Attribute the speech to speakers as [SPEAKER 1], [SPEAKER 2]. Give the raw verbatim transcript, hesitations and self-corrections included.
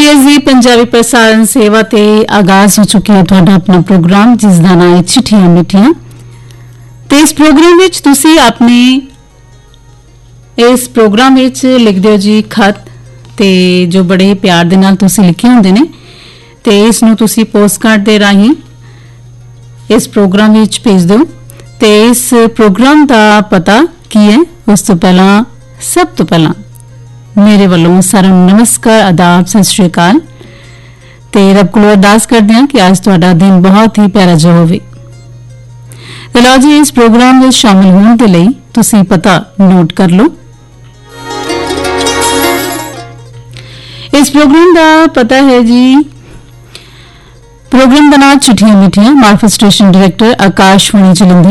[SPEAKER 1] PTS दी पंजाबी प्रसारण सेवा ते आगाज हो चुका है तुहाडा अपना प्रोग्राम जिसका नाम है चिट्ठियां मिठियां। ते इस प्रोग्राम विच तुसी अपने इस प्रोग्राम विच लिखदे हो जी खत ते जो बड़े प्यार दे नाल तुसी लिखे हुंदे ने ते इस नूं तुसी पोस्टकार्ड दे राहीं इस प्रोग्राम विच भेज दो। ते इस प्रोग्राम दा पता की है उस तो पहला सब तो पहला मेरे वालों सारा नमस्कार आदाब सत श्री अकाल ते रब कोलों अरदास करदे हां कि अज तुहाडा दिन बहुत ही प्यारा जा होवे। ते लो जी इस प्रोग्राम में शामिल होने के लिए तुसी पता नोट कर लो। इस प्रोग्राम का पता है जी प्रोग्राम का नाम चिट्ठियां मिठियां। मार्फत स्टेशन डायरेक्टर आकाशवाणी जलंधर